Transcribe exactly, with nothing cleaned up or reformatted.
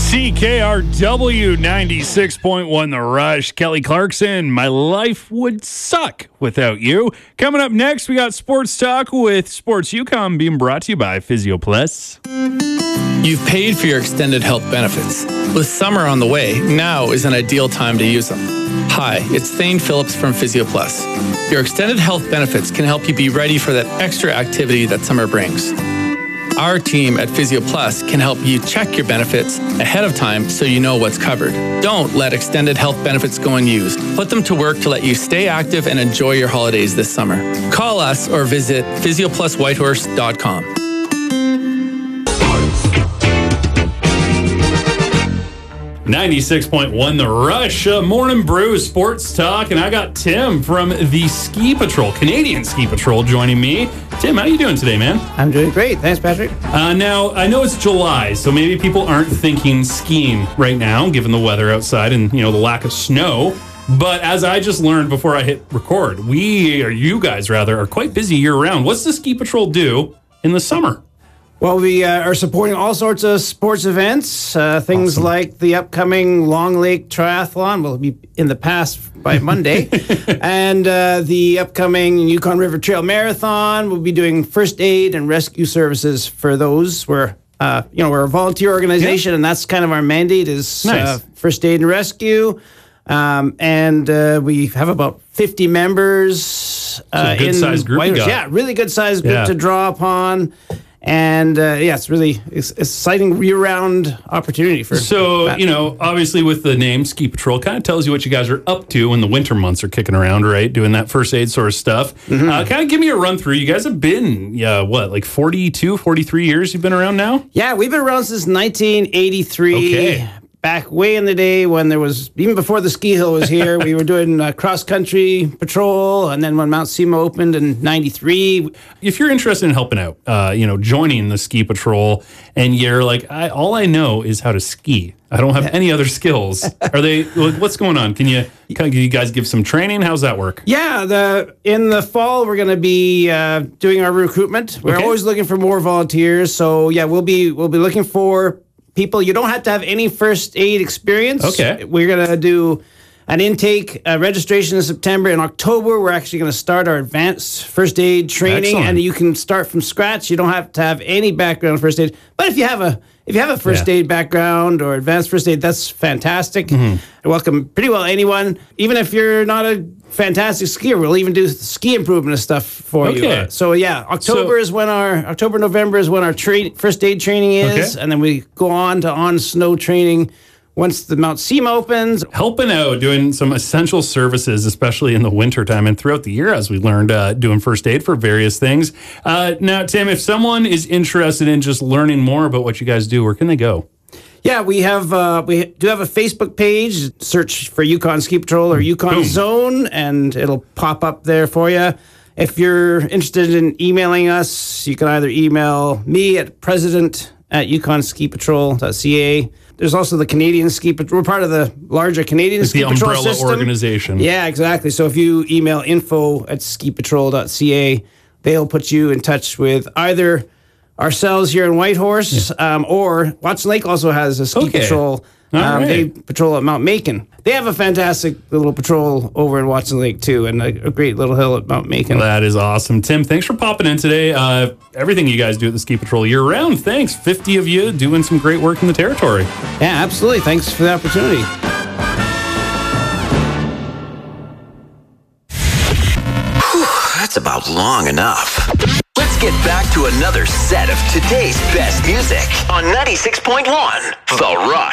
C K R W ninety-six point one The Rush. Kelly Clarkson, my life would suck without you. Coming up next, we got Sports Talk with Sports Yukon being brought to you by Physio Plus. You've paid for your extended health benefits. With summer on the way, now is an ideal time to use them. Hi, it's Thane Phillips from Physio Plus. Your extended health benefits can help you be ready for that extra activity that summer brings. Our team at Physio Plus can help you check your benefits ahead of time so you know what's covered. Don't let extended health benefits go unused. Put them to work to let you stay active and enjoy your holidays this summer. Call us or visit physio plus whitehorse dot com. ninety-six point one The Rush, uh, Morning Brew, Sports Talk, and I got Tim from the Ski Patrol, Canadian Ski Patrol, joining me. Tim, how you doing today, man? I'm doing great. Thanks, Patrick. Uh, now, I know it's July, so maybe people aren't thinking skiing right now, given the weather outside and, you know, the lack of snow. But as I just learned before I hit record, we, or you guys rather, are quite busy year-round. What's the Ski Patrol do in the summer? Well, we uh, are supporting all sorts of sports events, uh, things awesome. like the upcoming Long Lake Triathlon. Will be in the past by Monday. And uh, the upcoming Yukon River Trail Marathon. We'll be doing first aid and rescue services for those. We're, uh, you know, we're a volunteer organization, yeah. and that's kind of our mandate is nice. uh, first aid and rescue. Um, and uh, we have about fifty members. Uh, so good in sized group. Yeah, really good sized group yeah. to draw upon. And, uh, yeah, it's really it's exciting year-round opportunity for So, that. you know, obviously with the name Ski Patrol, kind of tells you what you guys are up to when the winter months are kicking around, right? Doing that first aid sort of stuff. Mm-hmm. Uh, kind of give me a run-through. You guys have been, yeah, what, like forty-two, forty-three years you've been around now? Yeah, we've been around since nineteen eighty-three. Okay. Back way in the day when there was, even before the ski hill was here, we were doing uh, cross-country patrol, and then when Mount Sema opened in ninety-three. If you're interested in helping out, uh, you know, joining the Ski Patrol, and you're like, I, all I know is how to ski. I don't have any other skills. Are they, what's going on? Can you, can you guys give some training? How's that work? Yeah, the in the fall, we're going to be uh, doing our recruitment. We're okay. always looking for more volunteers. So, yeah, we'll be we'll be looking for people. You don't have to have any first aid experience. Okay. We're going to do an intake uh, registration in September. In October, we're actually going to start our advanced first aid training. Excellent. And you can start from scratch. You don't have to have any background in first aid. But if you have a if you have a first yeah. aid background or advanced first aid, that's fantastic. Mm-hmm. I welcome pretty well anyone. Even if you're not a fantastic skier, we'll even do ski improvement and stuff for okay. you. So yeah, October so, is when our October November is when our tra- first aid training is, okay. and then we go on to on snow training once the Mount Sema opens. Helping out, doing some essential services, especially in the wintertime and throughout the year, as we learned, uh, doing first aid for various things. Uh, now, Tim, if someone is interested in just learning more about what you guys do, where can they go? Yeah, we have uh, we do have a Facebook page. Search for Yukon Ski Patrol or Yukon Boom. Zone, and it'll pop up there for you. If you're interested in emailing us, you can either email me at president at yukon ski patrol dot c a. There's also the Canadian Ski Patrol. We're part of the larger Canadian it's Ski the Patrol umbrella system. Organization. Yeah, exactly. So if you email info at ski patrol dot c a, they'll put you in touch with either ourselves here in Whitehorse, yeah. um, or Watson Lake also has a ski okay. patrol. Um, right. They patrol at Mount Macon. They have a fantastic little patrol over in Watson Lake, too, and a, a great little hill at Mount Macon. That is awesome. Tim, thanks for popping in today. Uh, everything you guys do at the Ski Patrol year-round, thanks. fifty of you doing some great work in the territory. Yeah, absolutely. Thanks for the opportunity. Whew, that's about long enough. Let's get back to another set of today's best music on ninety-six point one The Rush.